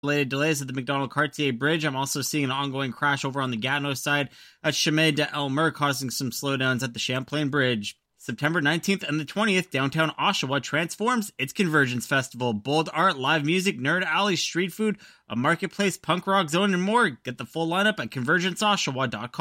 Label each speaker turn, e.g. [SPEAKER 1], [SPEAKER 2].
[SPEAKER 1] Related delays at the Macdonald-Cartier Bridge. I'm also seeing an ongoing crash over on the Gatineau side at Chemin de Elmer, causing some slowdowns at the Champlain Bridge. September 19th and the 20th, downtown Oshawa transforms its Convergence Festival. Bold art, live music, nerd alley, street food, a marketplace, punk rock zone, and more. Get the full lineup at convergenceoshawa.com.